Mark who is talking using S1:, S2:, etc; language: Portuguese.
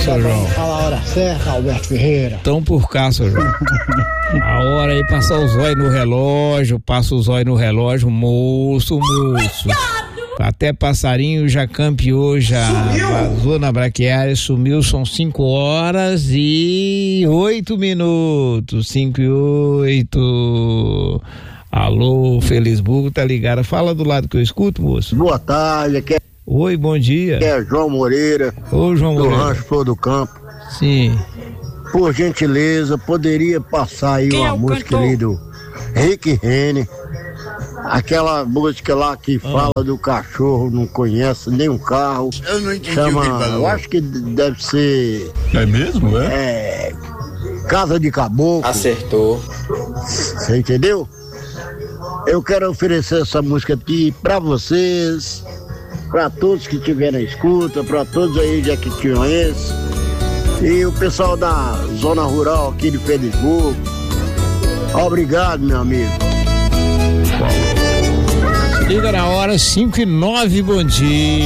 S1: seu João.
S2: Fala a hora certa, Alberto Ferreira.
S1: Tão por cá, seu João. A hora aí, passar o zóio no relógio, passa o zóio no relógio, moço. Até passarinho já campeou, já vazou na braquiária, sumiu, são 5h08. 5h08. Alô, Felisburgo, tá ligado? Fala do lado que eu escuto, moço.
S3: Boa tarde, aqui é...
S1: Oi, bom dia.
S3: Aqui é João Moreira.
S1: Ô, João Moreira.
S3: Do Rancho Flor do Campo.
S1: Sim.
S3: Por gentileza, poderia passar aí uma música ali do Rick Renner. Aquela música lá que fala do cachorro, não conhece nem um carro.
S4: Eu não entendi
S3: Chama,
S4: o que falou.
S3: eu acho que deve ser...
S4: É mesmo,
S3: Casa de Caboclo.
S5: Acertou.
S3: Você entendeu? Eu quero oferecer essa música aqui pra vocês, pra todos que estiverem na escuta, pra todos aí de Jequitinhonhense e o pessoal da zona rural aqui de Felisburgo. Obrigado, meu amigo.
S1: Liga na hora 5h09, bom dia.